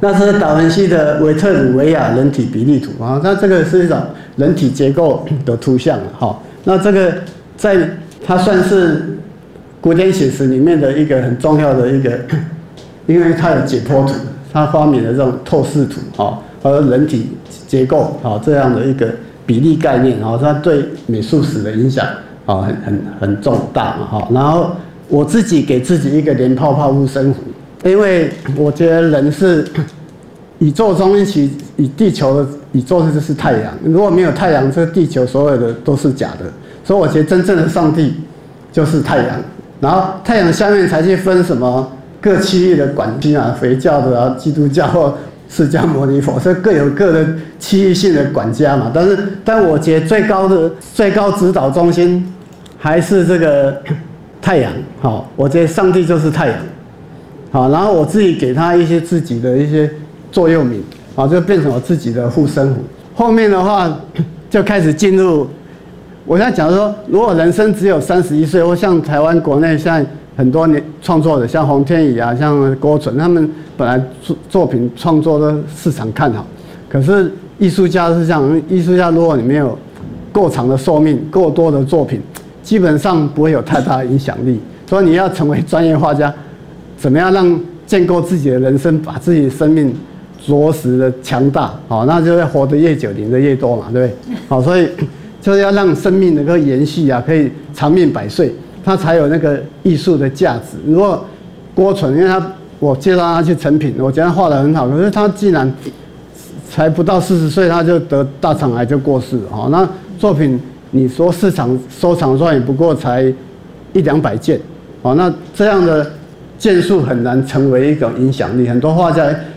那是达文西的维特鲁维亚人体比例图啊，那这个是一种人体结构的图像哈。那这个它算是古典写实里面的一个很重要的一个，因为它有解剖图，它发明了这种透视图哈，和人体结构啊这样的一个比例概念啊，它对美术史的影响啊很重大嘛哈。然后我自己给自己一个连泡泡护身符，因为我觉得人是宇宙中其以地球的宇宙就是太阳，如果没有太阳，这个地球所有的都是假的。所以我觉得真正的上帝就是太阳，然后太阳下面才去分什么各区域的管区啊，佛教的啊，基督教或释迦牟尼佛，所以各有各的区域性的管家嘛。但我觉得最高指导中心还是这个太阳，好，我觉得上帝就是太阳，好，然后我自己给他一些自己的一些座右铭，好，就变成我自己的护身符。后面的话就开始进入，我现在讲说，如果人生只有31岁，或像台湾国内现在很多创作者，像洪天宇啊，像郭纯，他们本来作品创作的市场看好，可是艺术家是这样，艺术家如果你没有够长的寿命、够多的作品，基本上不会有太大的影响力。所以你要成为专业画家，怎么样让建构自己的人生，把自己的生命着实的强大，好，那就会活得越久，领得越多嘛，对不对？好，所以就是要让生命能够延续啊，可以长命百岁，它才有那个艺术的价值。如果郭纯，因为我介绍他去成品，我觉得他画得很好，可是他竟然才不到40岁，他就得大肠癌就过世了，好，那作品你说市场收藏赚也不过才100-200件，好，那这样的件数很难成为一种影响力。很多画家